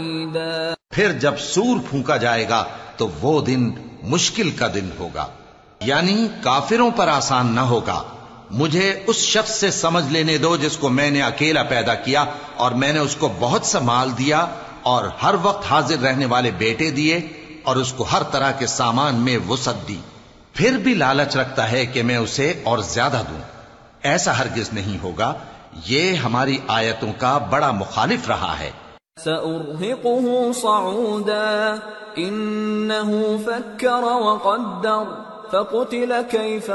फिर जब सूर फूंका जाएगा तो वो दिन मुश्किल का दिन होगा, यानी काफिरों पर आसान न होगा। मुझे उस शख्स से समझ लेने दो जिसको मैंने अकेला पैदा किया और मैंने उसको बहुत सा माल दिया और हर वक्त हाजिर रहने वाले बेटे दिए और उसको हर तरह के सामान में वुसअत दी, फिर भी लालच रखता है कि मैं उसे और ज्यादा दूं। ऐसा हरगिज नहीं होगा। ये हमारी आयतों का बड़ा मुखालिफ रहा है। सउर्हिकुहु सऊदा इन्नहु फक्कर व क़द्दर फक़ुतिल कैफ़